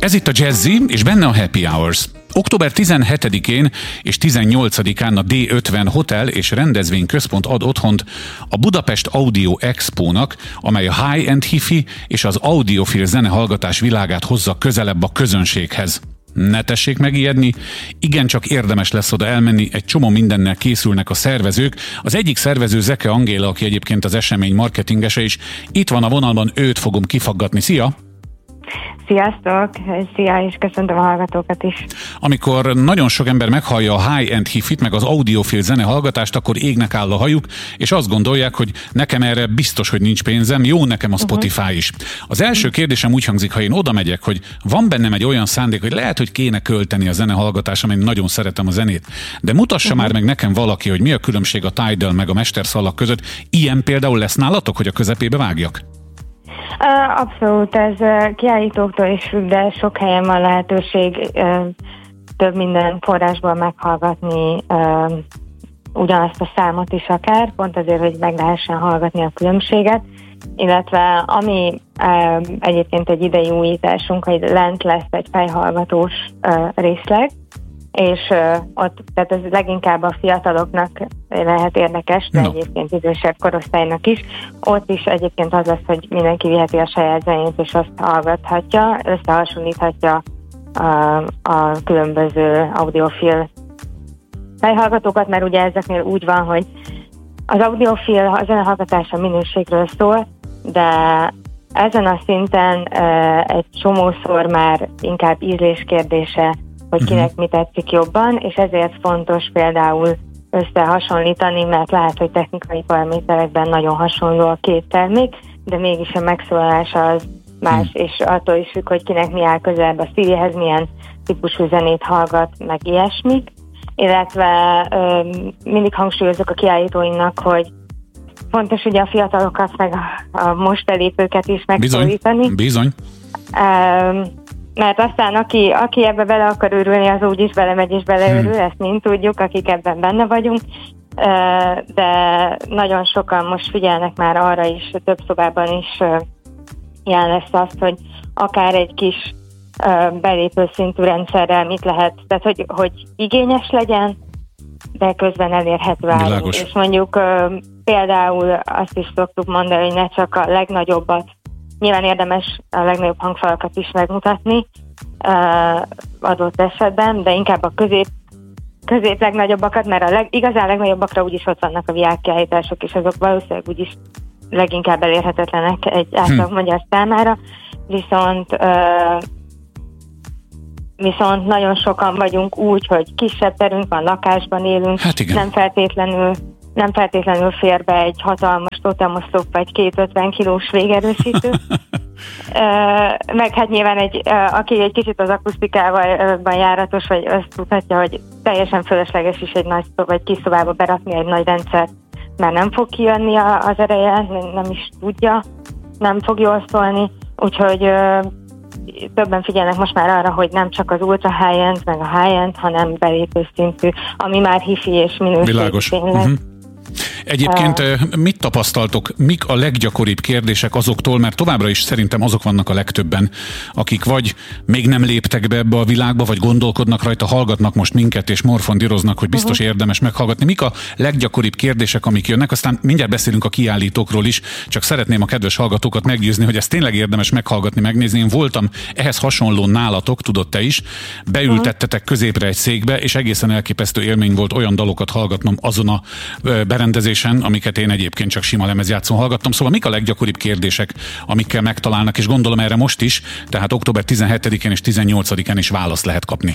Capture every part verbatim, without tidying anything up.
Ez itt a Jazzy, és benne a Happy Hours. október tizenhetedikén és tizennyolcadikán a dé ötven Hotel és Rendezvény Központ ad otthont a Budapest Audio Expónak, amely a high-end hifi és az audiofil zenehallgatás világát hozza közelebb a közönséghez. Ne tessék megijedni, igencsak érdemes lesz oda elmenni, egy csomó mindennel készülnek a szervezők. Az egyik szervező Zeke Angéla, aki egyébként az esemény marketingese is, itt van a vonalban, őt fogom kifaggatni. Szia! Sziasztok! Szia, és köszöntöm a hallgatókat is. Amikor nagyon sok ember meghallja a high-end hifit, meg az audiofil zenehallgatást, akkor égnek áll a hajuk, és azt gondolják, hogy nekem erre biztos, hogy nincs pénzem, jó nekem a Spotify uh-huh. is. Az első kérdésem úgy hangzik, ha én oda megyek, hogy van bennem egy olyan szándék, hogy lehet, hogy kéne költeni a zenehallgatásra, mert nagyon szeretem a zenét, de mutassa uh-huh. már meg nekem valaki, hogy mi a különbség a Tidal meg a Mesterszallag között. Ilyen például lesz nálatok, hogy a közepébe vágjak? Abszolút, ez kiállítóktól is függ, de sok helyen van lehetőség több minden forrásból meghallgatni ugyanazt a számot is akár, pont azért, hogy meg lehessen hallgatni a különbséget, illetve ami egyébként egy idei újításunk, hogy lent lesz egy fejhallgatós részleg, és uh, ott, tehát ez leginkább a fiataloknak lehet érdekes, de no. egyébként idősebb korosztálynak is. Ott is egyébként az lesz, hogy mindenki viheti a saját zenét, és azt hallgathatja, összehasonlíthatja a, a különböző audiofil fejhallgatókat, mert ugye ezeknél úgy van, hogy az audiofil, a zenehallgatás a minőségről szól, de ezen a szinten uh, egy csomószor már inkább ízlés kérdése, hogy kinek mi tetszik jobban, és ezért fontos például összehasonlítani, mert lehet, hogy technikai paraméterekben nagyon hasonló a két termék, de mégis a megszólalása az más, hmm. és attól is függ, hogy kinek mi áll közelebb a szívéhez, milyen típusú zenét hallgat, meg ilyesmik. Illetve ö, mindig hangsúlyozok a kiállítóinknak, hogy fontos ugye a fiatalokat, meg a, a most belépőket is megszólítani. Bizony, bizony. Um, Mert aztán aki, aki ebbe bele akar őrülni, az úgyis belemegy és beleőrül, hmm. ezt mind tudjuk, akik ebben benne vagyunk, de nagyon sokan most figyelnek már arra is, több szobában is jelen lesz azt, hogy akár egy kis belépő szintű rendszerrel mit lehet, tehát hogy, hogy igényes legyen, de közben elérhető áron. És mondjuk például azt is szoktuk mondani, hogy ne csak a legnagyobbat, nyilván érdemes a legnagyobb hangfalakat is megmutatni uh, adott esetben, de inkább a közép, közép legnagyobbakat, mert a leg, igazán legnagyobbakra úgyis ott vannak a világkiállítások, és azok valószínűleg úgyis leginkább elérhetetlenek egy átlag hm. magyar számára, viszont uh, viszont nagyon sokan vagyunk úgy, hogy kisebb terünk van, lakásban élünk, hát nem feltétlenül nem feltétlenül fér be egy hatalmas totemoszlop vagy két ötven kilós végerősítő. Meg hát nyilván egy, aki egy kicsit az akusztikával járatos, vagy azt tudhatja, hogy teljesen fölösleges is egy nagy vagy kis szobába berakni egy nagy rendszert, mert nem fog kijönni az ereje, nem is tudja, nem fog jól szólni, úgyhogy többen figyelnek most már arra, hogy nem csak az ultra high-end, meg a high-end, hanem belépő szintű, ami már hifi és minőség. Világos. Uh-huh. Egyébként mit tapasztaltok, mik a leggyakoribb kérdések azoktól, mert továbbra is szerintem azok vannak a legtöbben, akik vagy még nem léptek be ebbe a világba, vagy gondolkodnak rajta, hallgatnak most minket, és morfondíroznak, hogy biztos uh-huh. érdemes meghallgatni. Mik a leggyakoribb kérdések, amik jönnek? Aztán mindjárt beszélünk a kiállítókról is, csak szeretném a kedves hallgatókat meggyőzni, hogy ezt tényleg érdemes meghallgatni, megnézni. Én voltam ehhez hasonló nálatok, tudod te is, beültettetek középre egy székbe, és egészen elképesztő élmény volt olyan dalokat hallgatnom azon a berendezésen, amiket én egyébként csak sima lemezjátszón hallgattam. Szóval mik a leggyakoribb kérdések, amikkel megtalálnak, és gondolom erre most is, tehát október tizenhetedikén és tizennyolcadikán is választ lehet kapni.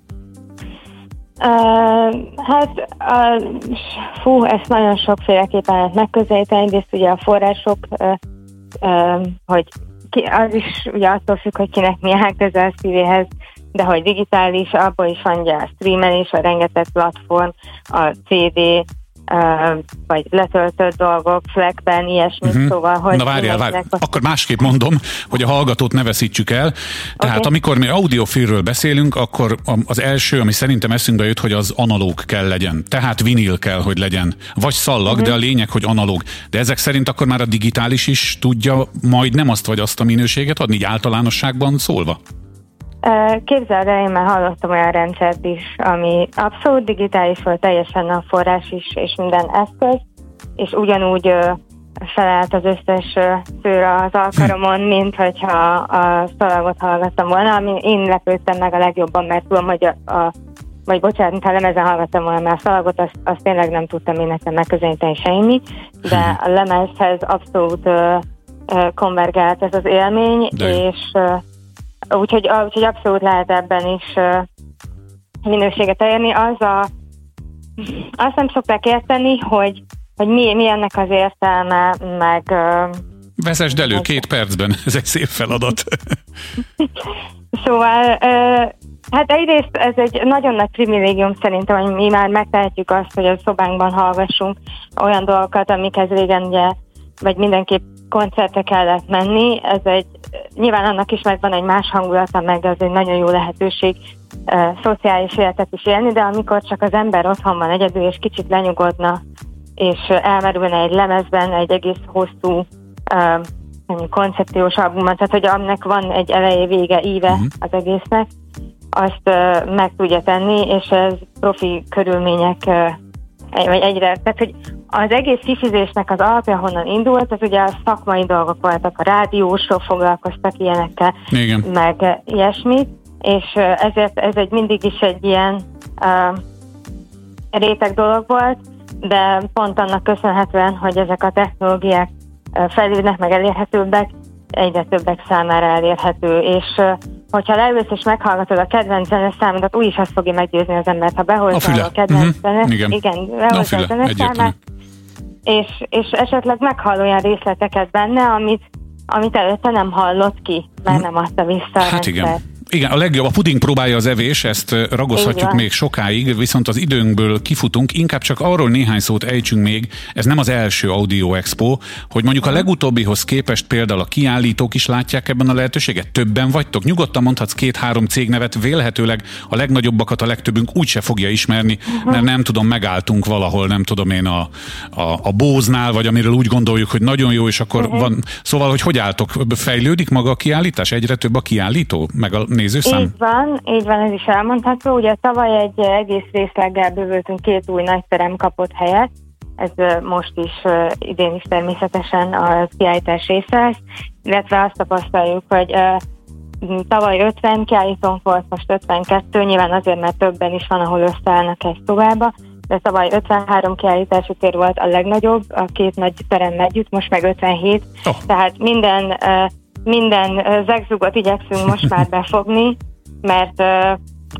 Uh, hát uh, fú, ezt nagyon sokféleképpen lehet megközelíteni, egyrészt ugye a források, uh, uh, hogy ki, az is ugye attól függ, hogy kinek mi áll közel a szívéhez, de hogy digitális, abból is van ugye a streamelés, a rengeteg platform, a cé dé, Uh, vagy letöltött dolgok, Fleckben, ilyesmi, uh-huh. szóval, hogy... Na várjál, várjál. A... Akkor másképp mondom, hogy a hallgatót ne veszítsük el. Tehát okay. amikor mi audiofilről beszélünk, akkor az első, ami szerintem eszünkbe jut, hogy az analóg kell legyen. Tehát vinil kell, hogy legyen. Vagy szallag, uh-huh. de a lényeg, hogy analóg. De ezek szerint akkor már a digitális is tudja majd nem azt vagy azt a minőséget adni, így általánosságban szólva? Képzeld el, én már hallottam olyan rendszert is, ami abszolút digitális volt, teljesen a forrás is, és minden eszköz, és ugyanúgy felállt az összes szőre az alkalomon, mint hogyha a szalagot hallgattam volna, ami én lepődtem meg a legjobban, mert tudom, hogy a, a vagy bocsánat, ha lemezen hallgattam volna, mert a szalagot azt, azt tényleg nem tudtam én nekem megközelíteni semmi, de a lemezhez abszolút uh, uh, konvergált ez az élmény, de és uh, úgyhogy, uh, úgyhogy abszolút lehet ebben is uh, minőséget elérni. Az a, azt nem szokták érteni, hogy, hogy mi, mi ennek az értelme, meg... Uh, Vezesd elő meg... két percben, ez egy szép feladat. Szóval... Uh, Hát egyrészt ez egy nagyon nagy privilégium szerintem, hogy mi már megtehetjük azt, hogy a szobánkban hallgassunk olyan dolgokat, amikhez régen ugye, vagy mindenképp koncertre kellett menni. Ez egy, nyilván annak is megvan egy más hangulata, meg az egy nagyon jó lehetőség uh, szociális életet is élni, de amikor csak az ember otthon van egyedül, és kicsit lenyugodna, és elmerülne egy lemezben egy egész hosszú uh, koncepciós albumot, tehát hogy aminek van egy eleje, vége, íve uh-huh. az egésznek, azt uh, meg tudja tenni, és ez profi körülmények uh, vagy egyre, tehát hogy az egész fifizésnek az alapja, honnan indult, az ugye a szakmai dolgok voltak, a rádiósról foglalkoztak ilyenekkel, igen. meg uh, ilyesmit, és uh, ezért ez egy mindig is egy ilyen uh, réteg dolog volt, de pont annak köszönhetően, hogy ezek a technológiák uh, fejlődnek, meg elérhetőbbek, egyre többek számára elérhető, és uh, hogyha leülsz és meghallgatod a kedvenc zeneszámodat, úgyis azt fogja meggyőzni az embert, ha behozzál a, a kedvenc uh-huh. zene, igen, igen behozzál a zeneszámát, és, és esetleg meghall olyan részleteket benne, amit, amit előtte nem hallott ki, mert uh-huh. nem adta vissza a hát rendszer. Igen. Igen, a legjobb, a puding próbálja az evés, ezt ragozhatjuk még sokáig, viszont az időnkből kifutunk, inkább csak arról néhány szót ejtsünk még, ez nem az első Audio Expo, hogy mondjuk a legutóbbihoz képest például a kiállítók is látják ebben a lehetőséget, többen vagytok, nyugodtan mondhatsz két-három cégnevet, vélhetőleg a legnagyobbakat a legtöbbünk úgyse fogja ismerni, mert nem tudom, megálltunk valahol, nem tudom én a, a, a Bose-nál, vagy amiről úgy gondoljuk, hogy nagyon jó, és akkor uh-huh. van, szóval, hogy hogy álltok, fejlődik maga a kiállítás, egyre több a kiállító, meg a nézőszám? Így van, így van, ez is elmondható. Ugye tavaly egy egész részleggel bővültünk, két új nagy terem kapott helyet. Ez most is, idén is természetesen a kiállítás része lesz, illetve azt tapasztaljuk, hogy uh, tavaly ötven kiállítónk volt, most ötvenkettő, nyilván azért, mert többen is van, ahol összeállnak egy szobába, de tavaly ötvenhárom kiállítási tér volt a legnagyobb, a két nagy terem együtt, most meg ötvenhét, oh. tehát minden... Uh, Minden uh, zegzugot igyekszünk most már befogni, mert uh,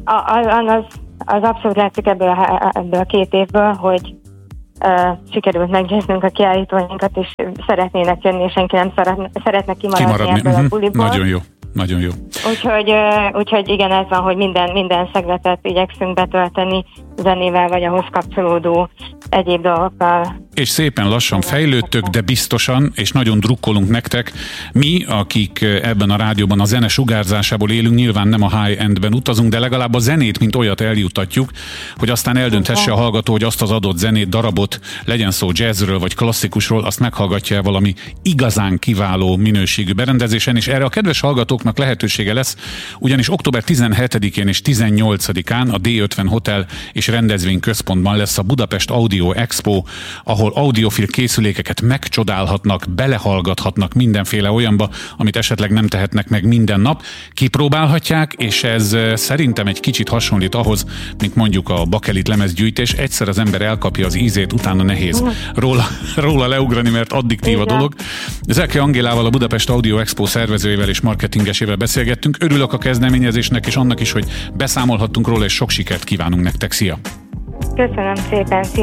az, az abszolút látszik ebből a, ebből a két évből, hogy uh, sikerült meggyőznünk a kiállítóinkat, és szeretnének jönni, és senki nem szeretne, szeretne kimaradni, kimaradni ebből uh-huh. a buliból. Nagyon jó. Nagyon jó. Úgyhogy, uh, úgyhogy igen, ez van, hogy minden, minden szegletet igyekszünk betölteni zenével, vagy ahhoz kapcsolódó egyéb dolgokkal. És szépen lassan fejlődtök, de biztosan, és nagyon drukkolunk nektek. Mi, akik ebben a rádióban a zene sugárzásából élünk, nyilván nem a high-endben utazunk, de legalább a zenét, mint olyat eljuttatjuk, hogy aztán eldönthesse a hallgató, hogy azt az adott zenét, darabot, legyen szó jazzről vagy klasszikusról, azt meghallgatja valami igazán kiváló minőségű berendezésen, és erre a kedves hallgatóknak lehetősége lesz, ugyanis október tizenhetedikén és tizennyolcadikán a dé ötven Hotel és Rendezvényközpontban lesz a Budapest Audio Expo, ahol audiofil készülékeket megcsodálhatnak, belehallgathatnak mindenféle olyanba, amit esetleg nem tehetnek meg minden nap. Kipróbálhatják, és ez szerintem egy kicsit hasonlít ahhoz, mint mondjuk a bakelit lemezgyűjtés. Egyszer az ember elkapja az ízét, utána nehéz róla, róla leugrani, mert addiktív a dolog. Zelke Angélával, a Budapest Audio Expo szervezőjével és marketingesével beszélgettünk. Örülök a kezdeményezésnek, és annak is, hogy beszámolhattunk róla, és sok sikert kívánunk nektek. Szia! Köszönöm szépen! Szia.